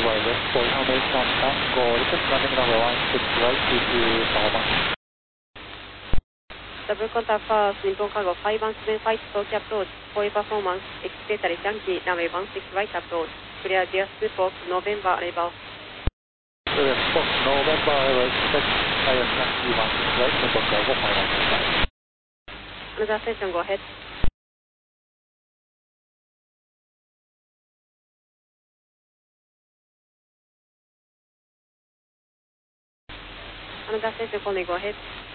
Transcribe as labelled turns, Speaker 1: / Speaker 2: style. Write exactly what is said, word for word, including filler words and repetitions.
Speaker 1: runway left for information Tango, request landing runway one six right, T P performance.
Speaker 2: Double contact first, Nippon Cargo five one seven five, Tokyo approach, for performance, excitatory Yankee, runway one six right approach, clear dear Spock, November arrival.
Speaker 1: Clear Spock, November arrival, expect I S Yankee one six right, Nippon Cargo five one seven five.
Speaker 2: Another session, go ahead. Another session, Connie, go ahead.